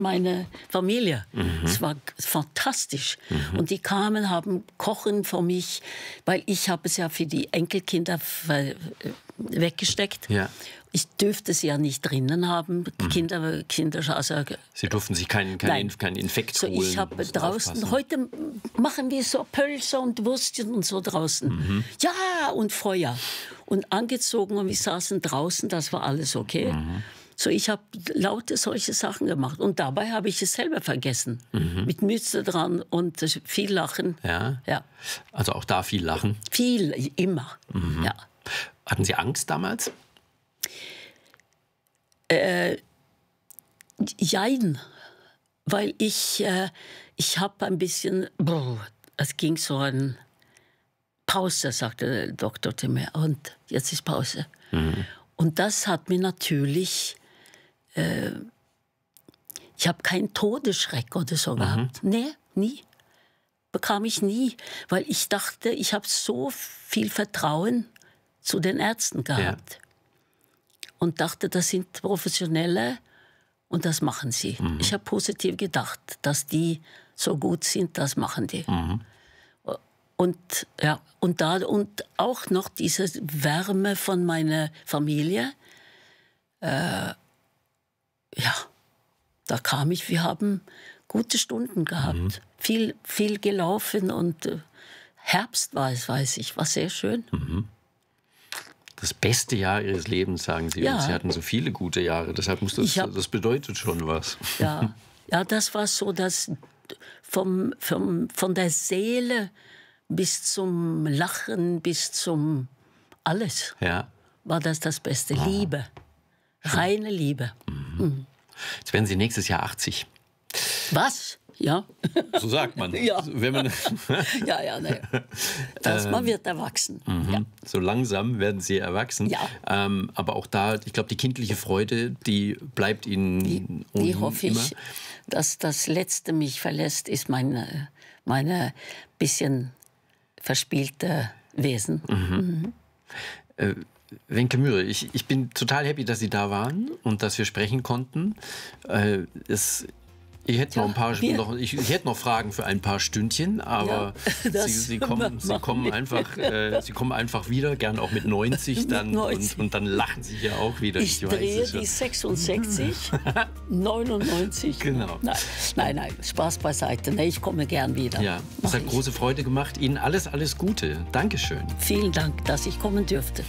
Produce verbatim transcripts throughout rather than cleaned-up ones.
meine Familie. Mhm. Es war fantastisch. Mhm. Und die kamen, haben Kochen für mich, weil ich habe es ja für die Enkelkinder weggesteckt. Ja. Ich dürfte sie ja nicht drinnen haben. Mhm. Kinder, Kinder, also Sie durften sich keinen kein, kein Infekt so, holen. Ich habe draußen, aufpassen. Heute machen wir so Pölzer und Würstchen und so draußen. Mhm. Ja, und Feuer. Und angezogen und wir saßen draußen, das war alles okay. Mhm. So, ich habe laute solche Sachen gemacht. Und dabei habe ich es selber vergessen. Mhm. Mit Mütze dran und viel Lachen. Ja. Ja. Also auch da viel Lachen? Viel, immer. Mhm. Ja. Hatten Sie Angst damals? Äh, jein. Weil ich, äh, ich habe ein bisschen, boah, es ging so ein Pause, sagte der Doktor zu mir. Und jetzt ist Pause. Mhm. Und das hat mir natürlich... Äh, ich habe keinen Todesschreck oder so mhm. gehabt. Nee, nie. Bekam ich nie. Weil ich dachte, ich habe so viel Vertrauen zu den Ärzten gehabt. Ja. Und dachte, das sind Professionelle und das machen sie. Mhm. Ich habe positiv gedacht, dass die so gut sind, das machen die. Mhm. Und, ja, und, da, und auch noch diese Wärme von meiner Familie. Äh, Ja, da kam ich, wir haben gute Stunden gehabt. Mhm. Viel, viel gelaufen und äh, Herbst war es, weiß ich, war sehr schön. Mhm. Das beste Jahr Ihres Lebens, sagen Sie. Ja. Und Sie hatten so viele gute Jahre, deshalb muss das, hab, das bedeutet schon was. Ja, ja, das war so, dass vom, vom, von der Seele bis zum Lachen, bis zum alles, ja. war das das Beste. Oh. Liebe. Reine Liebe. Mhm. Mhm. Jetzt werden Sie nächstes Jahr achtzig. Was? Ja. So sagt man. Ja, Wenn man ja, ja ne. Das, man wird erwachsen. Mhm. Ja. So langsam werden Sie erwachsen. Ja. Ähm, aber auch da, ich glaube, die kindliche Freude, die bleibt Ihnen Die, die hoffe immer. ich, dass das Letzte mich verlässt, ist meine, meine bisschen verspielte Wesen. Mhm. Mhm. Äh, Wenke Mühre, ich, ich bin total happy, dass Sie da waren und dass wir sprechen konnten. Äh, es, ich, hätte noch ein paar, noch, ich, ich hätte noch Fragen für ein paar Stündchen, aber ja, Sie, Sie, kommen, Sie, kommen einfach, äh, Sie kommen einfach wieder, gern auch mit neunzig, dann, mit neunzig. Und, und dann lachen Sie ja auch wieder. Ich, ich drehe weiß, die sechsundsechzig, neunundneunzig. Genau. Nein, nein, nein, Spaß beiseite. Nee, ich komme gern wieder. Ja, es hat ich. große Freude gemacht. Ihnen alles, alles Gute. Dankeschön. Vielen Dank, dass ich kommen dürfte.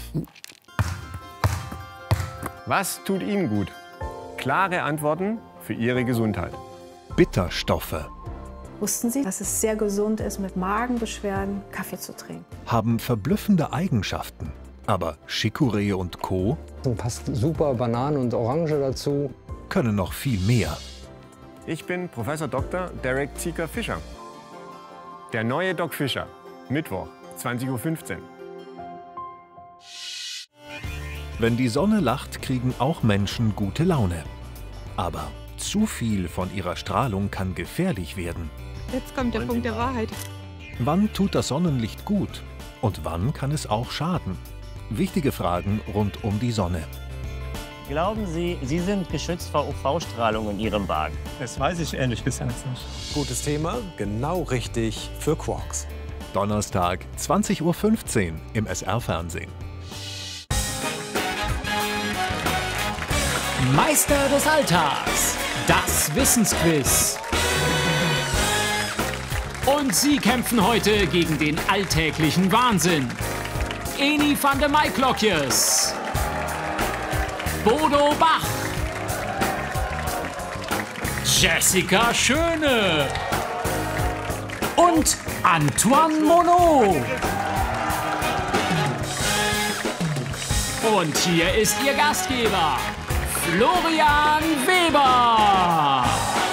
Was tut Ihnen gut? Klare Antworten für Ihre Gesundheit. Bitterstoffe. Wussten Sie, dass es sehr gesund ist, mit Magenbeschwerden Kaffee zu trinken? Haben verblüffende Eigenschaften. Aber Chicorée und Co. Passt super Bananen und Orange dazu. Können noch viel mehr. Ich bin Professor Doktor Derek Zieker-Fischer. Der neue Doc Fischer. Mittwoch, zwanzig Uhr fünfzehn. Wenn die Sonne lacht, kriegen auch Menschen gute Laune. Aber zu viel von ihrer Strahlung kann gefährlich werden. Jetzt kommt der Punkt der Wahrheit. Wann tut das Sonnenlicht gut? Und wann kann es auch schaden? Wichtige Fragen rund um die Sonne. Glauben Sie, Sie sind geschützt vor U V-Strahlung in Ihrem Wagen? Das weiß ich ehrlich gesagt nicht. Gutes Thema, genau richtig für Quarks. Donnerstag, zwanzig Uhr fünfzehn im S R-Fernsehen. Meister des Alltags, das Wissensquiz. Und sie kämpfen heute gegen den alltäglichen Wahnsinn. Eni van der Maiklokjes, Bodo Bach, Jessica Schöne und Antoine Monod. Und hier ist Ihr Gastgeber, Florian Weber.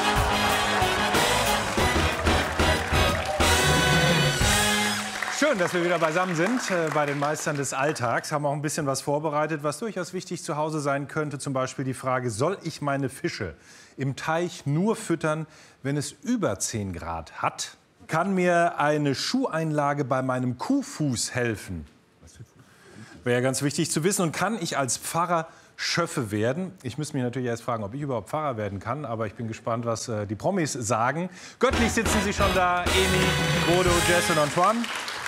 Schön, dass wir wieder beisammen sind äh, bei den Meistern des Alltags. Haben auch ein bisschen was vorbereitet, was durchaus wichtig zu Hause sein könnte. Zum Beispiel die Frage, soll ich meine Fische im Teich nur füttern, wenn es über zehn Grad hat? Kann mir eine Schuheinlage bei meinem Kuhfuß helfen? Wäre ja ganz wichtig zu wissen. Und kann ich als Pfarrer Schöffe werden. Ich müsste mich natürlich erst fragen, ob ich überhaupt Pfarrer werden kann, aber ich bin gespannt, was äh, die Promis sagen. Göttlich sitzen sie schon da, Eni, Bodo, Jess und Antoine.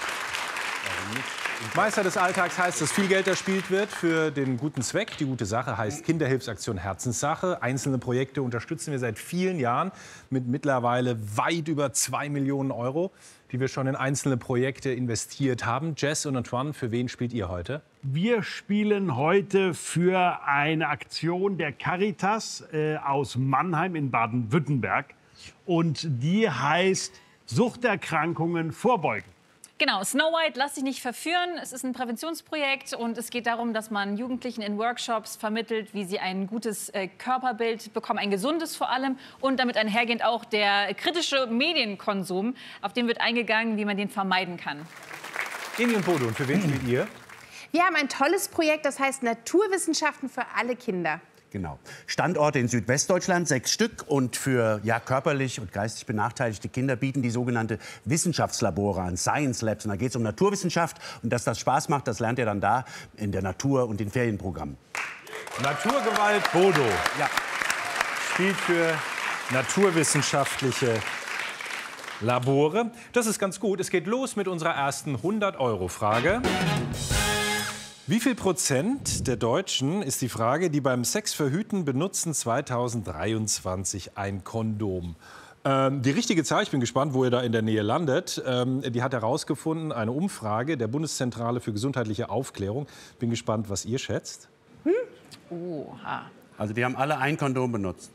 Meister des Alltags heißt, dass viel Geld erspielt wird für den guten Zweck. Die gute Sache heißt Kinderhilfsaktion Herzenssache. Einzelne Projekte unterstützen wir seit vielen Jahren mit mittlerweile weit über zwei Millionen Euro, die wir schon in einzelne Projekte investiert haben. Jess und Antoine, für wen spielt ihr heute? Wir spielen heute für eine Aktion der Caritas äh, aus Mannheim in Baden-Württemberg. Und die heißt Suchterkrankungen vorbeugen. Genau, Snow White, lass dich nicht verführen. Es ist ein Präventionsprojekt und es geht darum, dass man Jugendlichen in Workshops vermittelt, wie sie ein gutes äh, Körperbild bekommen, ein gesundes vor allem. Und damit einhergehend auch der kritische Medienkonsum, auf den wird eingegangen, wie man den vermeiden kann. Eni und Bodo, und für wen spielt ihr? Wir haben ein tolles Projekt, das heißt Naturwissenschaften für alle Kinder. Genau. Standorte in Südwestdeutschland, sechs Stück. Und für ja, körperlich und geistig benachteiligte Kinder bieten die sogenannte Wissenschaftslabore an, Science Labs. Und da geht es um Naturwissenschaft. Und dass das Spaß macht, das lernt ihr dann da in der Natur und den Ferienprogrammen. Naturgewalt Bodo ja. spielt für naturwissenschaftliche Labore. Das ist ganz gut. Es geht los mit unserer ersten hundert-Euro-Frage. Wie viel Prozent der Deutschen, ist die Frage, die beim Sexverhüten benutzen zweitausenddreiundzwanzig ein Kondom? Ähm, die richtige Zahl, ich bin gespannt, wo ihr da in der Nähe landet, ähm, die hat herausgefunden, eine Umfrage der Bundeszentrale für gesundheitliche Aufklärung. Bin gespannt, was ihr schätzt. Hm? Oha. Also die haben alle ein Kondom benutzt.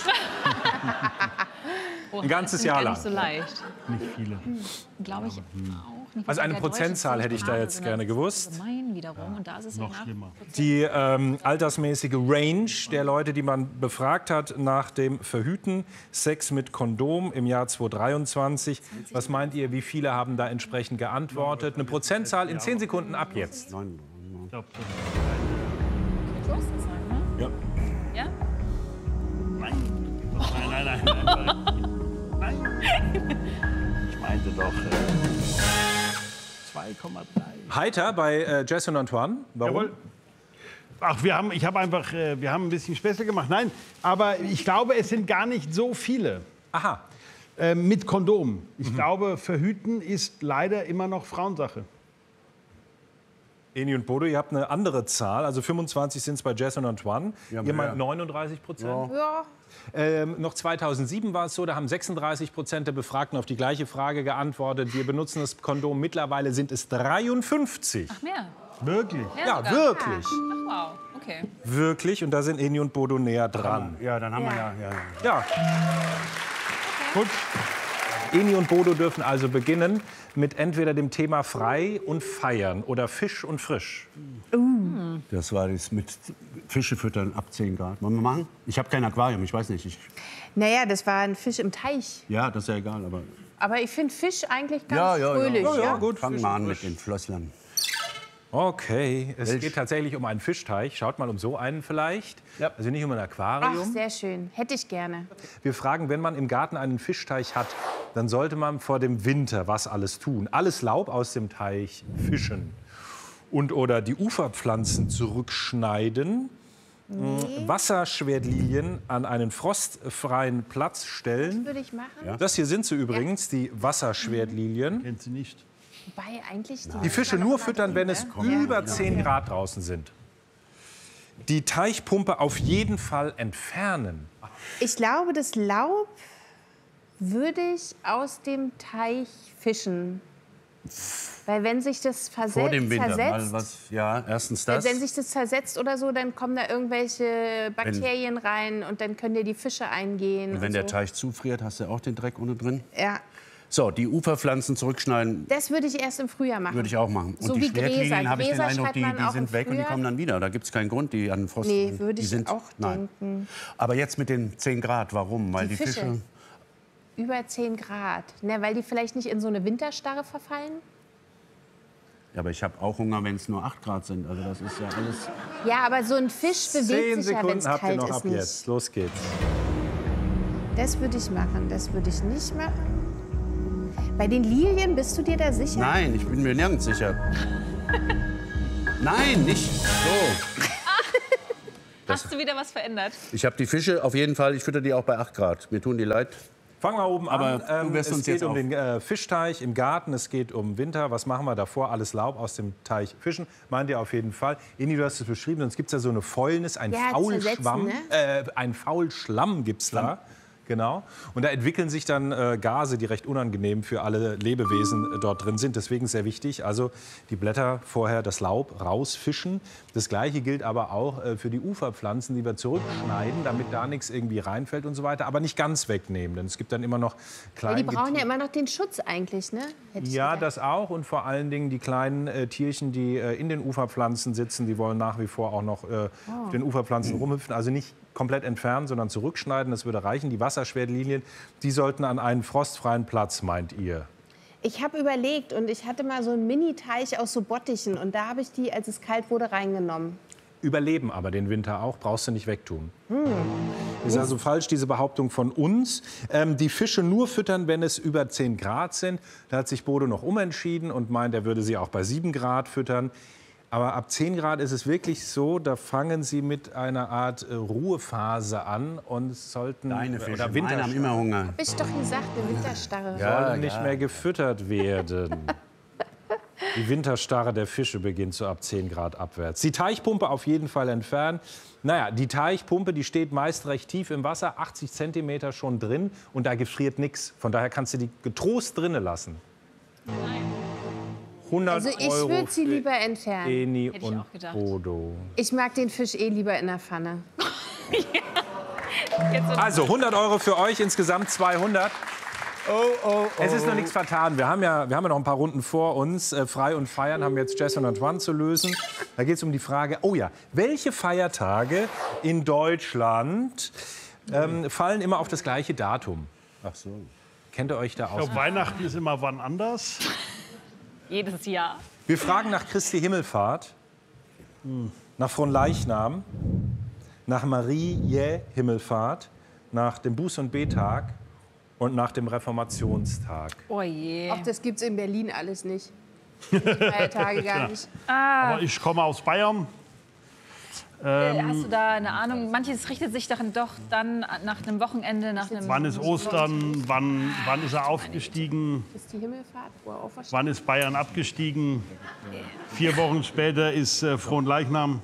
Ein ganzes Jahr lang. Nicht so leicht. Nicht viele. Hm, Glaube ich auch nicht. Also eine Prozentzahl hätte ich da jetzt gerne gewusst. Gemein wiederum. Und da ist es noch ja schlimmer. Die ähm, altersmäßige Range der Leute, die man befragt hat nach dem Verhüten, Sex mit Kondom im Jahr zweitausenddreiundzwanzig. Was meint ihr, wie viele haben da entsprechend geantwortet? Eine Prozentzahl in zehn Sekunden ab jetzt. Ja. Ja? Nein. Nein, nein, nein, nein. Nein. Ich meinte doch äh, zwei Komma drei. Heiter bei äh, Jess und Antoine. Warum? Jawohl. Ach, wir haben, ich habe einfach, äh, wir haben ein bisschen Späße gemacht. Nein, aber ich glaube, es sind gar nicht so viele. Aha. Äh, mit Kondom. Ich mhm. glaube, Verhüten ist leider immer noch Frauensache. Eni und Bodo, ihr habt eine andere Zahl. Also fünfundzwanzig sind es bei Jess und Antoine. Ja, ihr meint ja. neununddreißig Prozent? Ja. ja. Ähm, noch zweitausendsieben war es so, da haben sechsunddreißig Prozent der Befragten auf die gleiche Frage geantwortet. Wir benutzen das Kondom. Mittlerweile sind es dreiundfünfzig. Ach, mehr? Wirklich? Ja, ja wirklich. Ach, wow. Okay. Wirklich. Und da sind Eni und Bodo näher dran. Ja, dann haben ja. wir ja. ja, ja. Ja. Okay. Gut. Eni und Bodo dürfen also beginnen mit entweder dem Thema frei und feiern oder Fisch und frisch. Uh. Das war das mit Fische füttern ab zehn Grad. Wollen wir machen? Ich habe kein Aquarium, ich weiß nicht. Ich Naja, das war ein Fisch im Teich. ja, das ist ja egal, aber... Aber ich finde Fisch eigentlich ganz Ja, ja, ja. fröhlich. Ja, ja, Ja? gut. Fangen Fisch wir und an mit frisch. den Flosslern. Okay, es Welch? geht tatsächlich um einen Fischteich. Schaut mal um so einen vielleicht. Ja. Also nicht um ein Ach, Aquarium. sehr schön. Hätte ich gerne. Wir fragen, wenn man im Garten einen Fischteich hat, dann sollte man vor dem Winter was alles tun. Alles Laub aus dem Teich fischen. Und oder die Uferpflanzen zurückschneiden. Nee. Wasserschwertlilien an einen frostfreien Platz stellen. Das würde ich machen. Ja. Das hier sind sie übrigens, die Wasserschwertlilien. Kennt sie nicht. Wobei eigentlich die, Die Fische nur füttern, wenn es über zehn Grad draußen sind. Die Teichpumpe auf jeden Fall entfernen. Ich glaube, das Laub würde ich aus dem Teich fischen. Weil wenn sich das versetzt, Vor dem Winter. zersetzt, Weil was, ja, erstens das. wenn sich das zersetzt oder so, dann kommen da irgendwelche Bakterien rein und dann können dir die Fische eingehen. Und wenn und der so. Teich zufriert, hast du auch den Dreck ohne drin. Ja, So, die Uferpflanzen zurückschneiden, das würde ich erst im Frühjahr machen. würde ich auch machen. Und So die wie Gräser. Schwertlilien, habe ich den Gräser Eindruck, schreibt die, man die auch sind im weg und die Frühjahr. kommen dann wieder. Da gibt es keinen Grund, die an Frost. Nee, würde die ich sind, auch nein. denken. Aber jetzt mit den zehn Grad, warum? Weil Die die, Fische. Fische... Über zehn Grad. Ne, weil die vielleicht nicht in so eine Winterstarre verfallen? Ja, aber ich habe auch Hunger, wenn es nur acht Grad sind. Also das ist ja alles... Ja, aber so ein Fisch bewegt Zehn sich ja, wenn Sekunden es habt ihr kalt noch ist, ab nicht. jetzt. Los geht's. Das würde ich machen, das würde ich nicht machen. Bei den Lilien, bist du dir da sicher? Nein, ich bin mir nirgends sicher. Nein, nicht so. Hast du wieder was verändert? Ich habe die Fische auf jeden Fall, ich fütter die auch bei acht Grad. Mir tun die leid. Fangen wir oben Aber an. du Ähm, wirst es uns geht jetzt um auf- den äh, Fischteich im Garten, es geht um Winter. Was machen wir davor? Alles Laub aus dem Teich fischen. Meint ihr auf jeden Fall. Inni, du hast es beschrieben, sonst gibt es ja so eine Fäulnis, ein Ja, Faulschwamm. zersetzen, äh, ein Faulschlamm gibt es da. Genau. Und da entwickeln sich dann äh, Gase, die recht unangenehm für alle Lebewesen äh, dort drin sind. Deswegen sehr wichtig, also die Blätter vorher, das Laub rausfischen. Das Gleiche gilt aber auch äh, für die Uferpflanzen, die wir zurückschneiden, damit da nichts irgendwie reinfällt und so weiter. Aber nicht ganz wegnehmen, denn es gibt dann immer noch Ja, kleine... die brauchen ja immer noch den Schutz eigentlich, ne? Hätte ich Ja, gedacht. das auch. Und vor allen Dingen die kleinen äh, Tierchen, die äh, in den Uferpflanzen sitzen, die wollen nach wie vor auch noch äh, Oh. auf den Uferpflanzen rumhüpfen. Also nicht komplett entfernen, sondern zurückschneiden. Das würde reichen. Die Wasserschwertlinien, die sollten an einen frostfreien Platz, meint ihr? Ich habe überlegt und ich hatte mal so einen Mini-Teich aus so Bottichen und da habe ich die, als es kalt wurde, reingenommen. Überleben aber den Winter auch, brauchst du nicht wegtun. Hm. Ist also falsch, diese Behauptung von uns. Ähm, die Fische nur füttern, wenn es über zehn Grad sind. Da hat sich Bodo noch umentschieden und meint, er würde sie auch bei sieben Grad füttern. Aber ab zehn Grad ist es wirklich so, da fangen sie mit einer Art äh, Ruhephase an und sollten Deine Fische, oder meine Winterstarre haben immer Hunger. Hab ich doch gesagt, eine Winterstarre. Ja. sollen nicht mehr gefüttert werden. Die Winterstarre der Fische beginnt so ab zehn Grad abwärts. Die Teichpumpe auf jeden Fall entfernen. Naja, die Teichpumpe, die steht meist recht tief im Wasser, achtzig Zentimeter schon drin und da gefriert nichts. Von daher kannst du die getrost drinnen lassen. hundert Also ich Euro würde sie für lieber entfernen. Eni Hätte ich und auch gedacht. Bodo. Ich mag den Fisch eh lieber in der Pfanne. Also hundert Euro für euch, insgesamt zweihundert. Oh, oh, Es ist noch nichts vertan. Wir haben ja, wir haben ja noch ein paar Runden vor uns. Äh, Frei und Feiern haben jetzt Jess und Antoine zu lösen. Da geht es um die Frage, oh ja, welche Feiertage in Deutschland ähm, fallen immer auf das gleiche Datum? Ach so. Kennt ihr euch da Ich aus? glaube, Weihnachten ist immer wann anders. Jedes Jahr. Wir fragen nach Christi Himmelfahrt, nach Fronleichnam, nach Mariä Himmelfahrt, nach dem Buß- und Betag und nach dem Reformationstag. Oh je. Auch das gibt's in Berlin alles nicht. Die Feiertage gar nicht. Ah, Aber ich komme aus Bayern. äh, Ähm, hast du da eine Ahnung? Manches richtet sich doch doch dann nach einem Wochenende, nach einem... wann ist Ostern? Wann, wann ist er aufgestiegen? Ist die Himmelfahrt, wo er aufersteht? Wann ist Bayern abgestiegen? Vier Wochen später ist äh, Fronleichnam.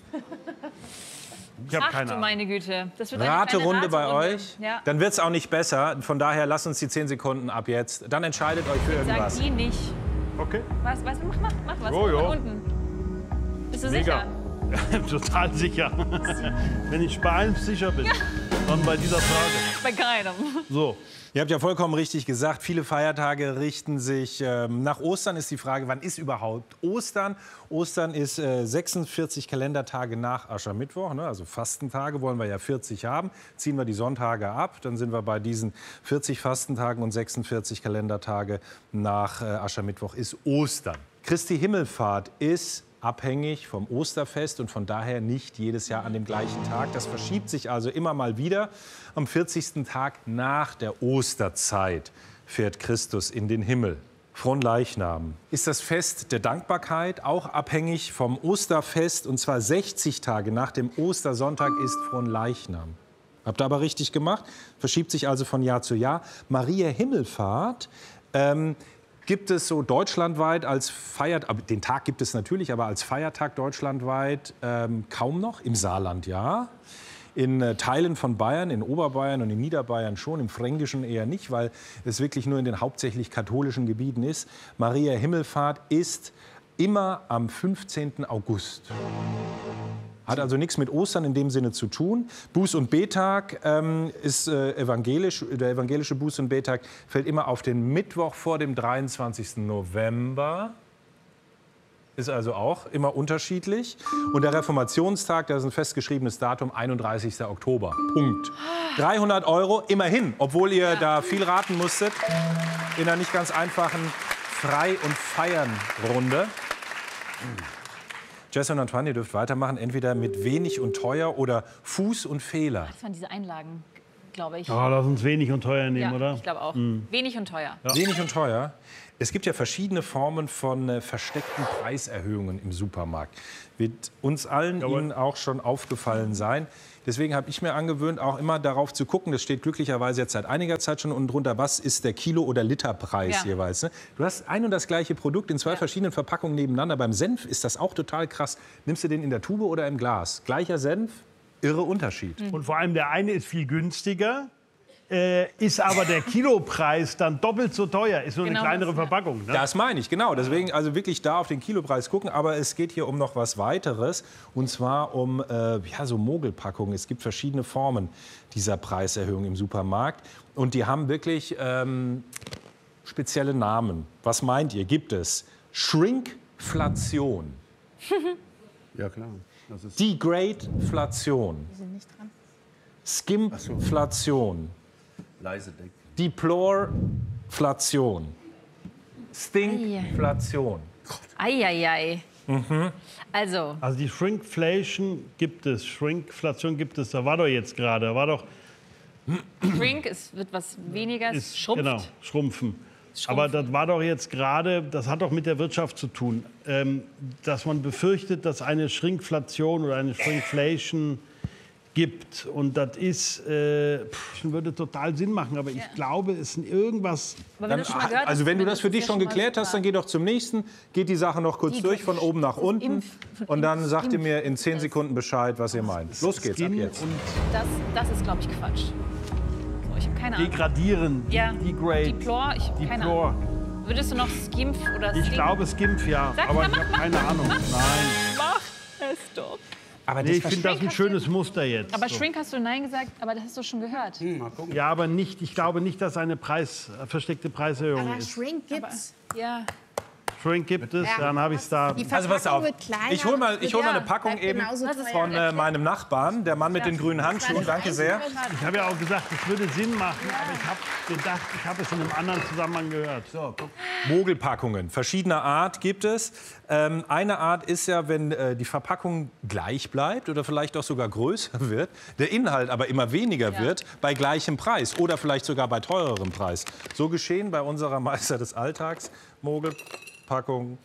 Ich habe Ach keine du Ahnung. meine Güte. Das wird eine Raterunde kleine bei Raterunde. euch? Ja. Dann wird es auch nicht besser. Von daher lasst uns die zehn Sekunden ab jetzt. Dann entscheidet euch für Sag irgendwas. die nicht. Okay. Was, was, mach, mach, mach was. Oh, ja. Nach unten. Bist du Mega. sicher? Total sicher. Wenn ich bei allem sicher bin, dann bei dieser Frage. Bei keinem. So. Ihr habt ja vollkommen richtig gesagt, viele Feiertage richten sich ähm, nach Ostern. Ist die Frage, wann ist überhaupt Ostern? Ostern ist äh, sechsundvierzig Kalendertage nach Aschermittwoch, ne? Also Fastentage wollen wir ja vierzig haben. Ziehen wir die Sonntage ab, dann sind wir bei diesen vierzig Fastentagen und sechsundvierzig Kalendertage nach äh, Aschermittwoch ist Ostern. Christi Himmelfahrt ist abhängig vom Osterfest und von daher nicht jedes Jahr an dem gleichen Tag. Das verschiebt sich also immer mal wieder. Am vierzigsten Tag nach der Osterzeit fährt Christus in den Himmel. Fronleichnam ist das Fest der Dankbarkeit, auch abhängig vom Osterfest. Und zwar sechzig Tage nach dem Ostersonntag ist Fronleichnam. Habt ihr aber richtig gemacht. Verschiebt sich also von Jahr zu Jahr. Mariä Himmelfahrt ähm, gibt es so deutschlandweit als Feiertag, den Tag gibt es natürlich, aber als Feiertag deutschlandweit ähm, kaum noch. Im Saarland ja. In äh, Teilen von Bayern, in Oberbayern und in Niederbayern schon, im Fränkischen eher nicht, weil es wirklich nur in den hauptsächlich katholischen Gebieten ist. Mariä Himmelfahrt ist immer am fünfzehnten August. Hat also nichts mit Ostern in dem Sinne zu tun. Buß- und Betag ähm, ist äh, evangelisch. Der evangelische Buß- und Betag fällt immer auf den Mittwoch vor dem dreiundzwanzigsten November. Ist also auch immer unterschiedlich. Und der Reformationstag, das ist ein festgeschriebenes Datum, einunddreißigsten Oktober. Punkt. dreihundert Euro, immerhin, obwohl ihr ja. da viel raten musstet, in einer nicht ganz einfachen Frei- und Feiern-Runde. Jess und Antoine, ihr dürft weitermachen, entweder mit wenig und teuer oder Fuß und Fehler. Das waren diese Einlagen. glaube ich. Oh, lass uns wenig und teuer nehmen, ja, oder? ich glaube auch. Mhm. Wenig und teuer. Ja. Wenig und teuer. Es gibt ja verschiedene Formen von äh, versteckten Preiserhöhungen im Supermarkt. Wird uns allen Jawohl. Ihnen auch schon aufgefallen sein. Deswegen habe ich mir angewöhnt, auch immer darauf zu gucken, das steht glücklicherweise jetzt seit einiger Zeit schon unten drunter, was ist der Kilo- oder Literpreis Ja. jeweils. Ne? Du hast ein und das gleiche Produkt in zwei ja. verschiedenen Verpackungen nebeneinander. Beim Senf ist das auch total krass. Nimmst du den in der Tube oder im Glas? Gleicher Senf, irre Unterschied. Und vor allem der eine ist viel günstiger. Äh, ist aber der Kilopreis dann doppelt so teuer, ist nur Genau eine kleinere das, ja. Verpackung. Ne? Das meine ich, genau. Deswegen also wirklich da auf den Kilopreis gucken. Aber es geht hier um noch was weiteres. Und zwar um äh, ja, so Mogelpackungen. Es gibt verschiedene Formen dieser Preiserhöhung im Supermarkt. Und die haben wirklich ähm, spezielle Namen. Was meint ihr? Gibt es Shrinkflation? Ja, klar. Das ist Degradeflation. Wir sind nicht dran. Skimpflation. leise denken. Deplorflation. Stinkflation. Eieiei. Mhm. Also, Also die Shrinkflation gibt es, Shrinkflation gibt es. Da war doch jetzt gerade, da war doch Shrink, es wird was weniger, es ist, schrumpft. genau, schrumpfen. Schrumpfen. Aber das war doch jetzt gerade, das hat doch mit der Wirtschaft zu tun, ähm, dass man befürchtet, dass eine Shrinkflation oder eine Shrinkflation gibt. Und das ist, äh, pff, würde total Sinn machen, aber ich glaube, es ist irgendwas. Aber wenn du schon mal gehört hast, Also wenn du wenn das für dich ja schon mal geklärt hast, super. dann geh doch zum nächsten, geht die Sache noch kurz Die- durch, von oben nach unten. Impf- Und dann Impf- sagt ihr Impf- mir in zehn Sekunden Bescheid, was ihr meint. Los geht's, ab Skin jetzt. und Das, das ist, glaube ich, Quatsch. So, ich habe keine Ahnung. Degradieren, Ja, degrade, Deplore, ich habe keine Deplore. Ahnung. Würdest du noch Skimpf oder Ich Stink- glaube Skimpf, ja, Sag, aber na, ich mach, habe mach, keine mach, Ahnung. mach. Nein. Mach es doch. Aber Nee, ich finde das ein schönes Muster jetzt. Aber So. Shrink hast du Nein gesagt, aber das hast du schon gehört. Ja, aber nicht, ich glaube nicht, dass eine Preis, versteckte Preiserhöhung Aber ist. Shrink gibt's. Ja. Shrink gibt es, Ja. dann habe ich es da. Die Also pass auf, Verpackung wird kleiner, ich hole mal, ich hol mal eine ja, Packung bleibt eben genauso teuer. von äh, meinem Nachbarn, der Mann mit den grünen Handschuhen. Danke sehr. Ich habe ja auch gesagt, es würde Sinn machen, aber ich habe gedacht, ich habe es in einem anderen Zusammenhang gehört. So, guck. Mogelpackungen verschiedener Art gibt es. Ähm, eine Art ist ja, wenn äh, die Verpackung gleich bleibt oder vielleicht auch sogar größer wird, der Inhalt aber immer weniger Ja. wird bei gleichem Preis oder vielleicht sogar bei teurerem Preis. So geschehen bei unserer Meister des Alltags. Mogelpackung,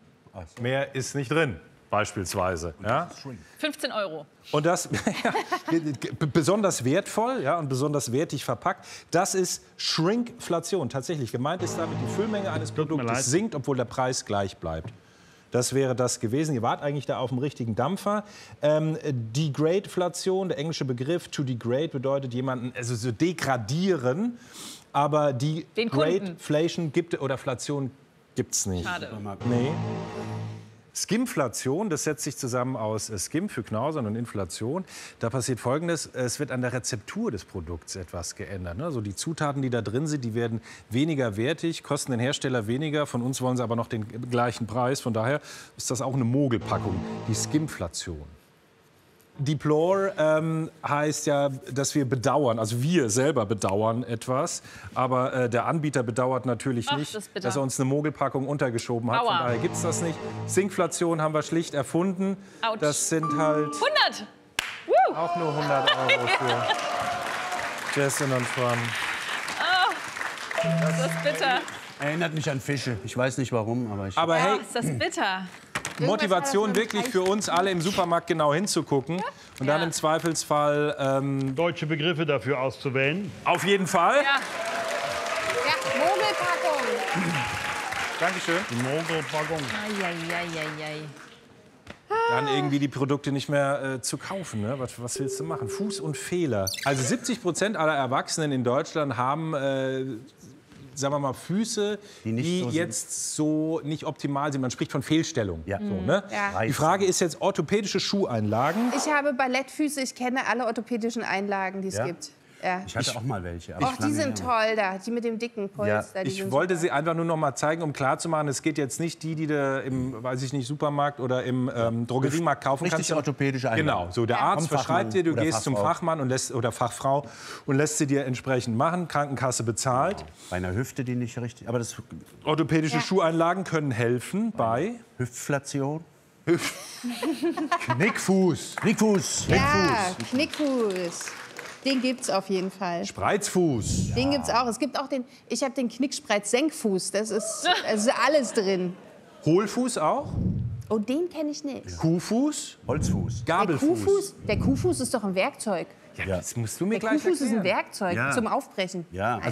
mehr ist nicht drin, beispielsweise. Ja? fünfzehn Euro. Und das ja, besonders wertvoll, ja, und besonders wertig verpackt, das ist Shrinkflation. Tatsächlich gemeint ist damit, die Füllmenge eines mir leid. Produktes sinkt, obwohl der Preis gleich bleibt. Das wäre das gewesen. Ihr wart eigentlich da auf dem richtigen Dampfer. Ähm, Degradeflation, der englische Begriff to degrade bedeutet jemanden, also so degradieren. Aber die Den Kunden. Gradeflation gibt oder Flation gibt's nicht. Schade. Nee. Skimflation, das setzt sich zusammen aus äh, Skim für Knausern und Inflation. Da passiert Folgendes, es wird an der Rezeptur des Produkts etwas geändert. Ne? Also die Zutaten, die da drin sind, die werden weniger wertig, kosten den Hersteller weniger. Von uns wollen sie aber noch den gleichen Preis. Von daher ist das auch eine Mogelpackung, die Skimflation. Deplore ähm, heißt ja, dass wir bedauern, also wir selber bedauern etwas, aber äh, der Anbieter bedauert natürlich Ach, nicht, das ist bitter. dass er uns eine Mogelpackung untergeschoben hat. Aua. Von daher gibt es das nicht. Sinkflation haben wir schlicht erfunden. Autsch. Das sind halt hundert! Woo! auch nur hundert Euro für Jessin und Fran. Oh, das ist bitter. Erinnert mich an Fische. Ich weiß nicht warum, aber ich. Aber Ja, hey, ist das bitter. Motivation wirklich für uns alle im Supermarkt genau hinzugucken und dann Ja. im Zweifelsfall ähm, Deutsche Begriffe dafür auszuwählen. auf jeden Fall. Ja. Ja, Mogelpackung. Dankeschön. Die Mogelpackung. Eieieiei. Dann irgendwie die Produkte nicht mehr äh, zu kaufen. Ne? Was, was willst du machen? Fuß und Fehler. Also siebzig Prozent aller Erwachsenen in Deutschland haben, äh, sagen wir mal, Füße, Die nicht die so sind. jetzt so nicht optimal sind. Man spricht von Fehlstellung. Ja. So, ne? Ja. Die Frage ist jetzt orthopädische Schuheinlagen. Ich habe Ballettfüße, ich kenne alle orthopädischen Einlagen, die es Ja? gibt. Ja. Ich hatte auch mal welche. aber Och, die lange sind her. toll da, die mit dem dicken Polster. die Ich sind wollte super. sie einfach nur noch mal zeigen, um klarzumachen, es geht jetzt nicht die, die du im, weiß ich nicht, Supermarkt oder im ähm, Drogeriemarkt kaufen Richtig kannst. orthopädische Einlagen. Genau, so der Ja. Arzt Vom verschreibt dir, du Fachmann gehst oder zum Fachfrau. Fachmann und lässt, oder Fachfrau und lässt sie dir entsprechend machen, Krankenkasse bezahlt. Bei einer Hüfte, die nicht richtig. Aber das Orthopädische Ja. Schuheinlagen können helfen bei Hüftflation. Knickfuß. Knickfuß. Ja, Knickfuß. Den gibt's auf jeden Fall. Spreizfuß. Den gibt's auch. Es gibt auch den, ich habe den Knickspreiz-Senkfuß. Das ist, das ist alles drin. Hohlfuß auch? Oh, den kenne ich nicht. Kuhfuß? Holzfuß. Gabelfuß? Der Kuhfuß, der Kuhfuß ist doch ein Werkzeug. Ja, das musst du mir Der gleich Kuhfuß ist ein erklären. Werkzeug Ja. zum Aufbrechen. Ja, Also